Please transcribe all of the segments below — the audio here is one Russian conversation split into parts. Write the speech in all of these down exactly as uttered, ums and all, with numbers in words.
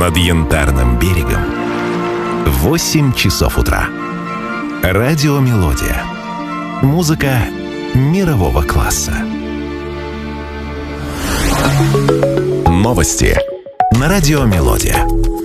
над Янтарным берегом. Восемь часов утра. Радио «Мелодия». Музыка мирового класса. Новости на радио «Мелодия».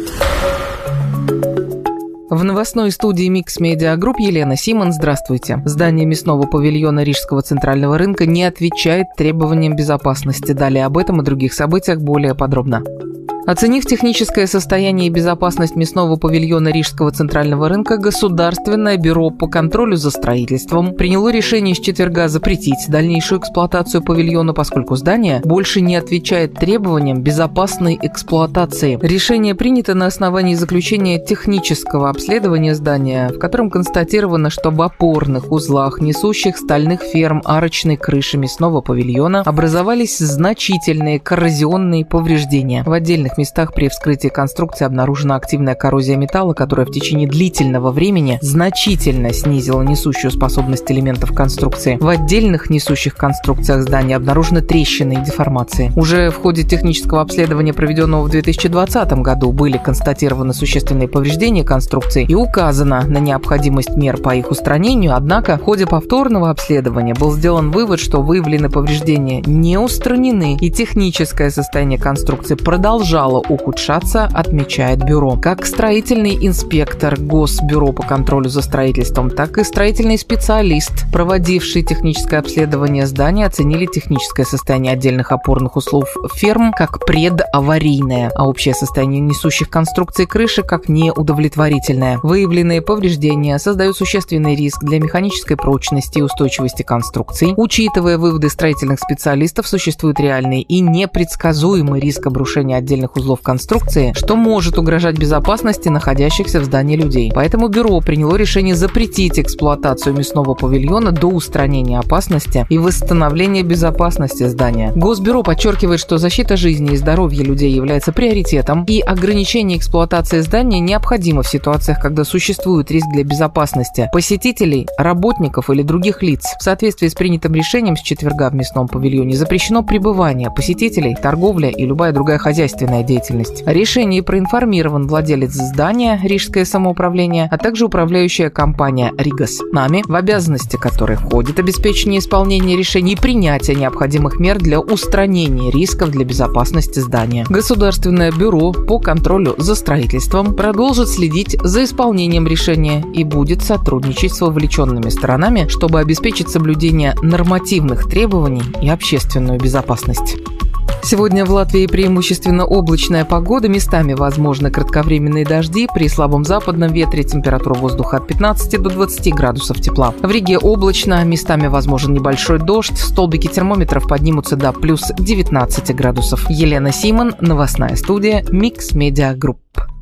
В новостной студии Mix Media Group Елена Симон. Здравствуйте. Здание мясного павильона Рижского центрального рынка не отвечает требованиям безопасности. Далее об этом и других событиях более подробно. Оценив техническое состояние и безопасность мясного павильона Рижского центрального рынка, Государственное бюро по контролю за строительством приняло решение с четверга запретить дальнейшую эксплуатацию павильона, поскольку здание больше не отвечает требованиям безопасной эксплуатации. Решение принято на основании заключения технического обследования здания, в котором констатировано, что в опорных узлах несущих стальных ферм арочной крыши мясного павильона образовались значительные коррозионные повреждения. В отдельных В местах при вскрытии конструкции обнаружена активная коррозия металла, которая в течение длительного времени значительно снизила несущую способность элементов конструкции. В отдельных несущих конструкциях здания обнаружены трещины и деформации. Уже в ходе технического обследования, проведенного в две тысячи двадцатом году, были констатированы существенные повреждения конструкции и указано на необходимость мер по их устранению, однако в ходе повторного обследования был сделан вывод, что выявленные повреждения не устранены и техническое состояние конструкции продолжало ухудшаться, отмечает бюро. Как строительный инспектор Госбюро по контролю за строительством, так и строительный специалист, проводивший техническое обследование здания, оценили техническое состояние отдельных опорных узлов ферм как предаварийное, а общее состояние несущих конструкций крыши как неудовлетворительное. Выявленные повреждения создают существенный риск для механической прочности и устойчивости конструкций. Учитывая выводы строительных специалистов, существует реальный и непредсказуемый риск обрушения отдельных узлов конструкции, что может угрожать безопасности находящихся в здании людей. Поэтому бюро приняло решение запретить эксплуатацию мясного павильона до устранения опасности и восстановления безопасности здания. Госбюро подчеркивает, что защита жизни и здоровья людей является приоритетом, и ограничение эксплуатации здания необходимо в ситуациях, когда существует риск для безопасности посетителей, работников или других лиц. В соответствии с принятым решением с четверга в мясном павильоне запрещено пребывание посетителей, торговля и любая другая хозяйственная деятельность. О решении проинформирован владелец здания Рижское самоуправление, а также управляющая компания Ригас Нами, в обязанности которой входит обеспечение исполнения решений и принятие необходимых мер для устранения рисков для безопасности здания. Государственное бюро по контролю за строительством продолжит следить за исполнением решения и будет сотрудничать с вовлеченными сторонами, чтобы обеспечить соблюдение нормативных требований и общественную безопасность. Сегодня в Латвии преимущественно облачная погода, местами возможны кратковременные дожди, при слабом западном ветре температура воздуха от пятнадцати до двадцати градусов тепла. В Риге облачно, местами возможен небольшой дождь, столбики термометров поднимутся до плюс девятнадцати градусов. Елена Симон, новостная студия Mix Media Group.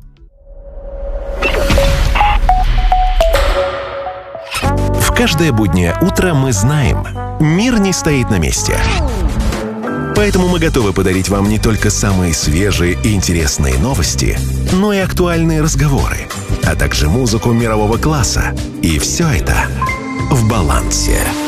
В каждое буднее утро мы знаем, мир не стоит на месте. Поэтому мы готовы подарить вам не только самые свежие и интересные новости, но и актуальные разговоры, а также музыку мирового класса. И все это в балансе.